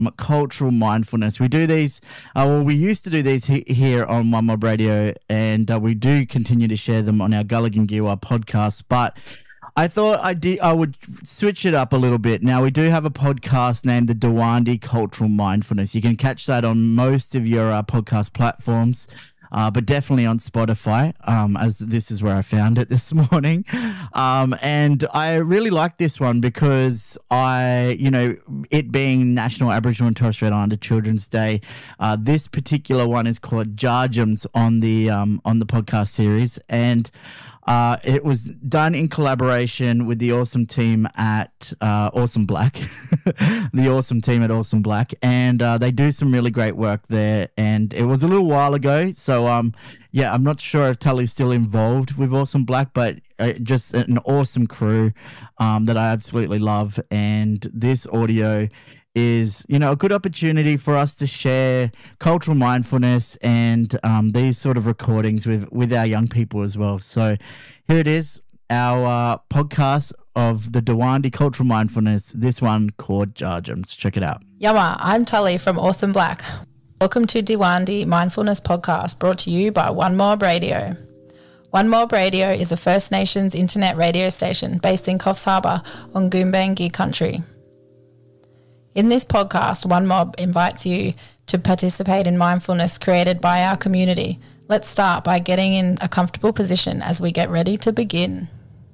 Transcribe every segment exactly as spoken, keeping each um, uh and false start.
m- cultural mindfulness. We do these, uh, well, we used to do these he- here on One Mob Radio, and uh, we do continue to share them on our Gulligan Giwa podcast, but I thought I did. I would switch it up a little bit. Now, we do have a podcast named the Dawandi Cultural Mindfulness. You can catch that on most of your uh, podcast platforms, uh, but definitely on Spotify, um, as this is where I found it this morning. Um, and I really like this one because I, you know, it being National Aboriginal and Torres Strait Islander Children's Day, uh, this particular one is called Jarjums on the um, on the podcast series, and Uh, it was done in collaboration with the awesome team at uh, Awesome Black, the awesome team at Awesome Black, and uh, they do some really great work there. And it was a little while ago, so um, yeah, I'm not sure if Tully's still involved with Awesome Black, but uh, just an awesome crew um, that I absolutely love. And this audio is, you know, a good opportunity for us to share cultural mindfulness and um, these sort of recordings with, with our young people as well. So here it is, our uh, podcast of the Dawandi Cultural Mindfulness, this one called Jarjums. Check it out. Yama, I'm Tully from Awesome Black. Welcome to Dawandi Mindfulness Podcast, brought to you by One Mob Radio. One Mob Radio is a First Nations internet radio station based in Coffs Harbour on Goombangi country. In this podcast, One Mob invites you to participate in mindfulness created by our community. Let's start by getting in a comfortable position as we get ready to begin.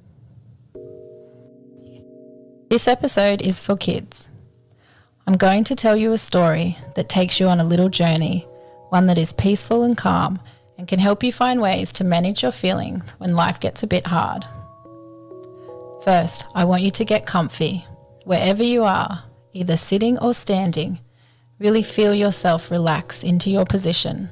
This episode is for kids. I'm going to tell you a story that takes you on a little journey, one that is peaceful and calm and can help you find ways to manage your feelings when life gets a bit hard. First, I want you to get comfy, wherever you are. Either sitting or standing, really feel yourself relax into your position.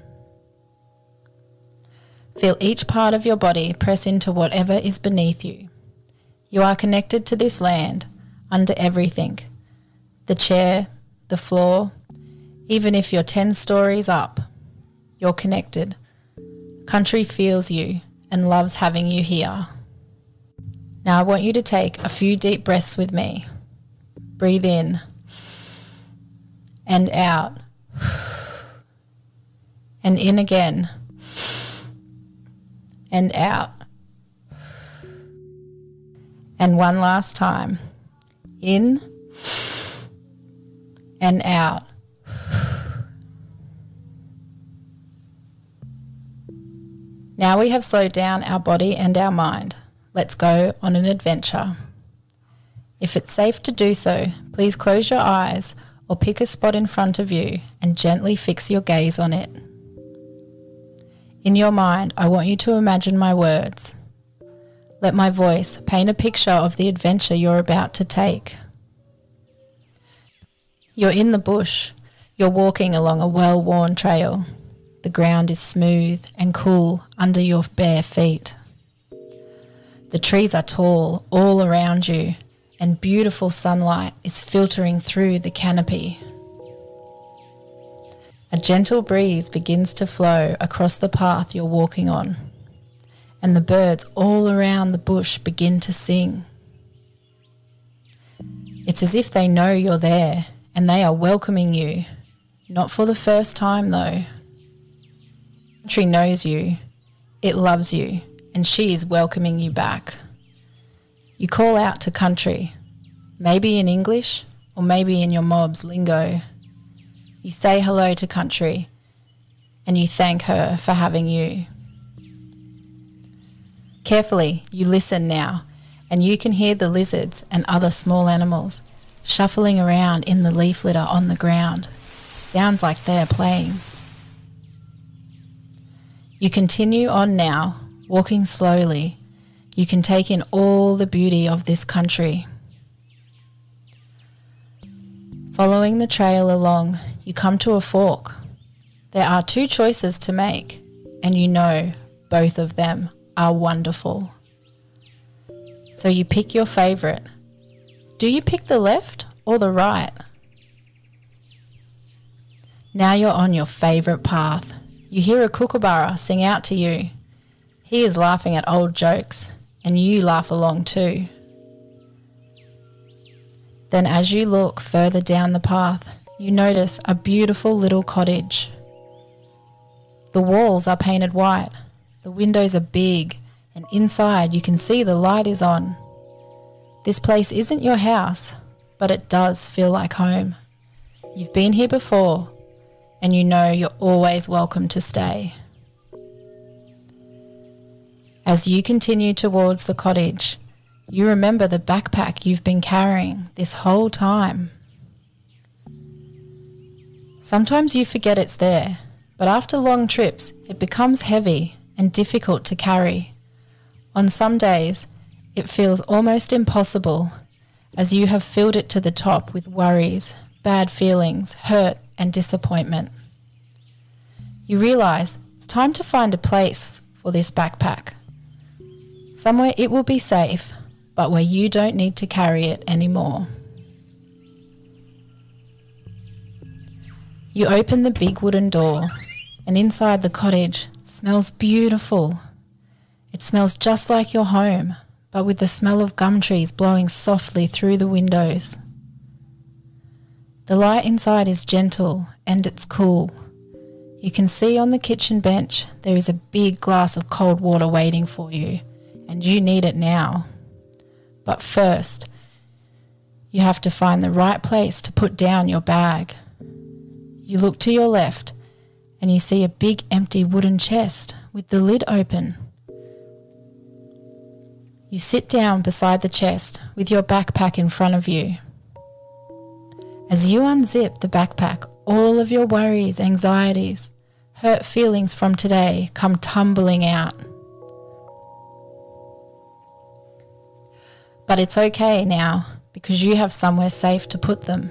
Feel each part of your body press into whatever is beneath you. You are connected to this land, under everything. The chair, the floor, even if you're ten stories up, you're connected. Country feels you and loves having you here. Now I want you to take a few deep breaths with me. Breathe in and out and in again and out and one last time. In and out. Now we have slowed down our body and our mind. Let's go on an adventure. If it's safe to do so, please close your eyes or pick a spot in front of you and gently fix your gaze on it. In your mind, I want you to imagine my words. Let my voice paint a picture of the adventure you're about to take. You're in the bush. You're walking along a well-worn trail. The ground is smooth and cool under your bare feet. The trees are tall all around you, and beautiful sunlight is filtering through the canopy. A gentle breeze begins to flow across the path you're walking on, and the birds all around the bush begin to sing. It's as if they know you're there, and they are welcoming you, not for the first time though. Country knows you, it loves you, and she is welcoming you back. You call out to Country, maybe in English or maybe in your mob's lingo. You say hello to Country and you thank her for having you. Carefully, you listen now, and you can hear the lizards and other small animals shuffling around in the leaf litter on the ground. Sounds like they're playing. You continue on now, walking slowly. You can take in all the beauty of this country. Following the trail along, you come to a fork. There are two choices to make, and you know both of them are wonderful. So you pick your favourite. Do you pick the left or the right? Now you're on your favourite path. You hear a kookaburra sing out to you. He is laughing at old jokes, and you laugh along too. Then as you look further down the path, you notice a beautiful little cottage. The walls are painted white, the windows are big, and inside you can see the light is on. This place isn't your house, but it does feel like home. You've been here before, and you know you're always welcome to stay. As you continue towards the cottage, you remember the backpack you've been carrying this whole time. Sometimes you forget it's there, but after long trips, it becomes heavy and difficult to carry. On some days, it feels almost impossible, as you have filled it to the top with worries, bad feelings, hurt, and disappointment. You realise it's time to find a place for this backpack. Somewhere it will be safe, but where you don't need to carry it anymore. You open the big wooden door, and inside the cottage it smells beautiful. It smells just like your home, but with the smell of gum trees blowing softly through the windows. The light inside is gentle and it's cool. You can see on the kitchen bench there is a big glass of cold water waiting for you, and you need it now. But first, you have to find the right place to put down your bag. You look to your left and you see a big empty wooden chest with the lid open. You sit down beside the chest with your backpack in front of you. As you unzip the backpack, all of your worries, anxieties, hurt feelings from today come tumbling out. But it's okay now because you have somewhere safe to put them.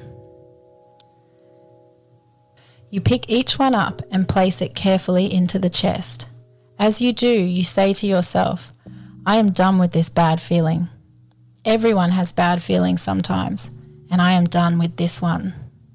You pick each one up and place it carefully into the chest. As you do, you say to yourself, I am done with this bad feeling. Everyone has bad feelings sometimes, and I am done with this one.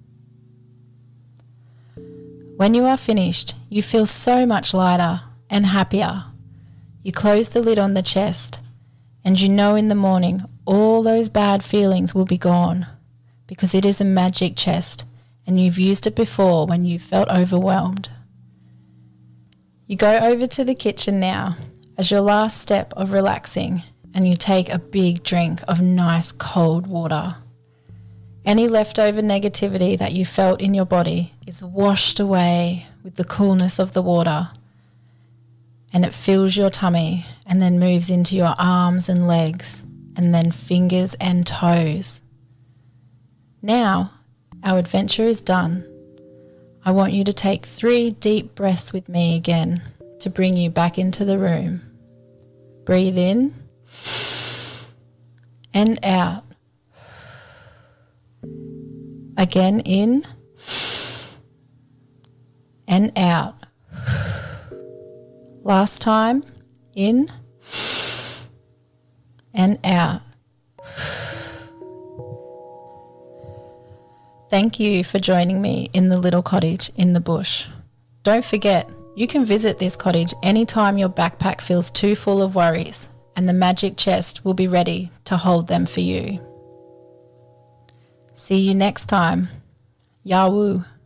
When you are finished, you feel so much lighter and happier. You close the lid on the chest, and you know in the morning all those bad feelings will be gone because it is a magic chest and you've used it before when you felt overwhelmed. You go over to the kitchen now as your last step of relaxing, and you take a big drink of nice cold water. Any leftover negativity that you felt in your body is washed away with the coolness of the water, and it fills your tummy and then moves into your arms and legs and then fingers and toes. Now, our adventure is done. I want you to take three deep breaths with me again to bring you back into the room. Breathe in and out. Again, in and out. Last time, in and out. Thank you for joining me in the little cottage in the bush. Don't forget, you can visit this cottage anytime your backpack feels too full of worries, and the magic chest will be ready to hold them for you. See you next time. Yawoo.